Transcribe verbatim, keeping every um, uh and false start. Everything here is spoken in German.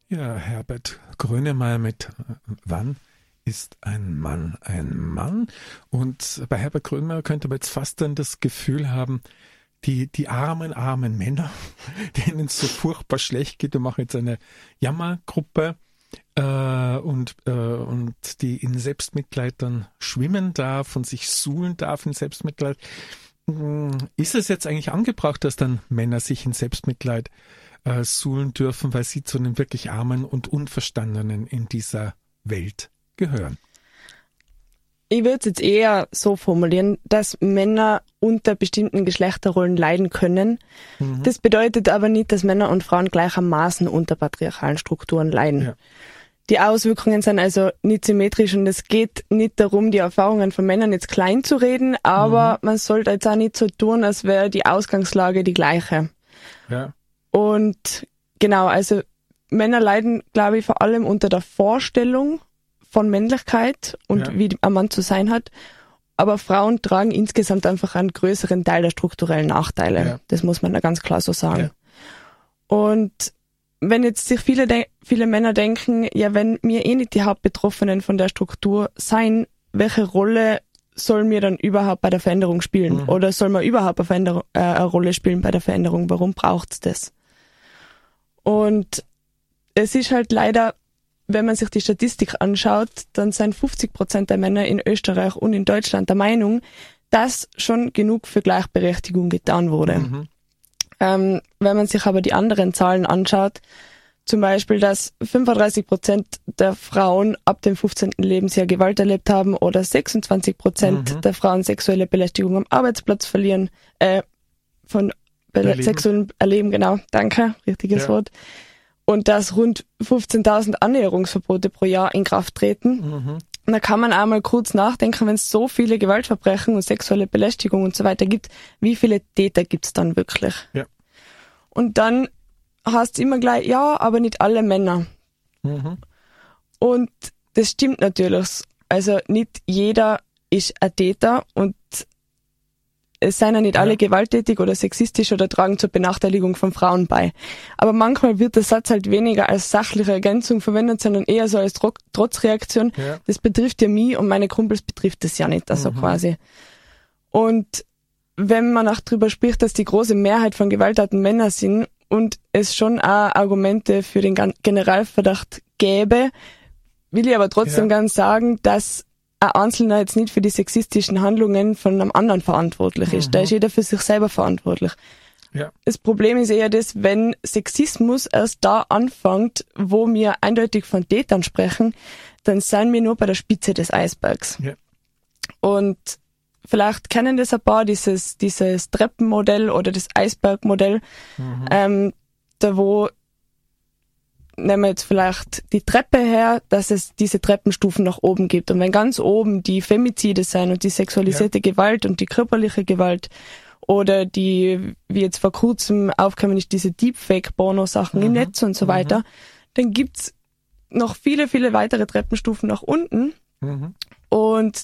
Ja, Herbert Grönemeyer mit Wann ist ein Mann ein Mann? Und bei Herbert Grönemeyer könnte man jetzt fast dann das Gefühl haben, die, die armen, armen Männer, denen es so furchtbar schlecht geht, und machen jetzt eine Jammergruppe äh, und, äh, und die in Selbstmitleid dann schwimmen darf und sich suhlen darf in Selbstmitleid. Ist es jetzt eigentlich angebracht, dass dann Männer sich in Selbstmitleid äh, suhlen dürfen, weil sie zu den wirklich Armen und Unverstandenen in dieser Welt gehören? Ich würde es jetzt eher so formulieren, dass Männer unter bestimmten Geschlechterrollen leiden können. Mhm. Das bedeutet aber nicht, dass Männer und Frauen gleichermaßen unter patriarchalen Strukturen leiden. Ja. Die Auswirkungen sind also nicht symmetrisch und es geht nicht darum, die Erfahrungen von Männern jetzt klein zu reden, aber mhm. man sollte jetzt auch nicht so tun, als wäre die Ausgangslage die gleiche. Ja. Und genau, also Männer leiden, glaube ich, vor allem unter der Vorstellung von Männlichkeit und ja. wie ein Mann zu sein hat. Aber Frauen tragen insgesamt einfach einen größeren Teil der strukturellen Nachteile. Ja. Das muss man da ganz klar so sagen. Ja. Und wenn jetzt sich viele, de- viele Männer denken, ja, wenn wir eh nicht die Hauptbetroffenen von der Struktur sein, welche Rolle soll mir dann überhaupt bei der Veränderung spielen? Mhm. Oder soll man überhaupt eine, Veränderung, äh, eine Rolle spielen bei der Veränderung? Warum braucht's das? Und es ist halt leider, wenn man sich die Statistik anschaut, dann sind fünfzig Prozent der Männer in Österreich und in Deutschland der Meinung, dass schon genug für Gleichberechtigung getan wurde. Mhm. Ähm, wenn man sich aber die anderen Zahlen anschaut, zum Beispiel, dass fünfunddreißig Prozent der Frauen ab dem fünfzehnten Lebensjahr Gewalt erlebt haben oder sechsundzwanzig Prozent mhm. der Frauen sexuelle Belästigung am Arbeitsplatz verlieren, äh, von Be- sexuellem Erleben, genau, danke, richtiges ja. Wort. Und dass rund fünfzehntausend Annäherungsverbote pro Jahr in Kraft treten. Mhm. Da kann man einmal kurz nachdenken, wenn es so viele Gewaltverbrechen und sexuelle Belästigung und so weiter gibt, wie viele Täter gibt's dann wirklich? Ja. Und dann heißt es immer gleich, ja, aber nicht alle Männer. Mhm. Und das stimmt natürlich. Also nicht jeder ist ein Täter und es seien ja nicht ja. alle gewalttätig oder sexistisch oder tragen zur Benachteiligung von Frauen bei. Aber manchmal wird der Satz halt weniger als sachliche Ergänzung verwendet, sondern eher so als Tro- Trotzreaktion. Ja. Das betrifft ja mich und meine Kumpels betrifft das ja nicht, also mhm. quasi. Und wenn man auch drüber spricht, dass die große Mehrheit von Gewalttaten Männer sind und es schon auch Argumente für den Generalverdacht gäbe, will ich aber trotzdem ja. ganz sagen, dass ein Einzelner jetzt nicht für die sexistischen Handlungen von einem anderen verantwortlich ist. Mhm. Da ist jeder für sich selber verantwortlich. Ja. Das Problem ist eher das, wenn Sexismus erst da anfängt, wo wir eindeutig von Tätern sprechen, dann sind wir nur bei der Spitze des Eisbergs. Ja. Und vielleicht kennen das ein paar, dieses, dieses Treppenmodell oder das Eisbergmodell, mhm. ähm, da wo nehmen wir jetzt vielleicht die Treppe her, dass es diese Treppenstufen nach oben gibt. Und wenn ganz oben die Femizide sind und die sexualisierte ja. Gewalt und die körperliche Gewalt oder die, wie jetzt vor kurzem aufkamen, ist diese Deepfake-Porno-Sachen mhm. im Netz und so weiter, mhm. dann gibt's noch viele, viele weitere Treppenstufen nach unten. Mhm. Und